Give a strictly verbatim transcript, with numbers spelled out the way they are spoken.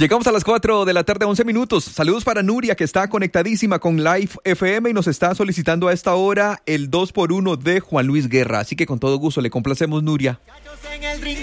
Llegamos a las cuatro de la tarde, once minutos. Saludos para Nuria, que está conectadísima con Live F M y nos está solicitando a esta hora el dos por uno de Juan Luis Guerra. Así que con todo gusto le complacemos, Nuria.